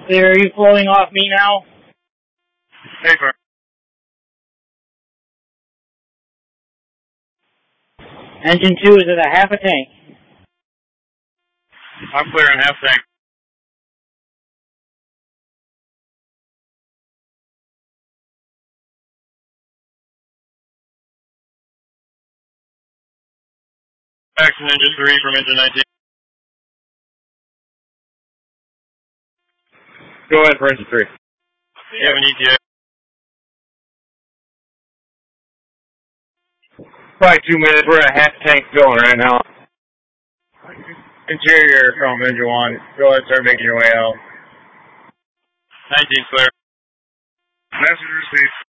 Clear, are you flowing off me now? Paper. Engine 2 is at a half a tank. I'm clearing half tank. Action engine 3 from engine 19. Go ahead for engine 3. You have an ETA. Probably 2 minutes. We're at half tank filling right now. Interior from engine 1. Go ahead and start making your way out. 19 clear. Message received.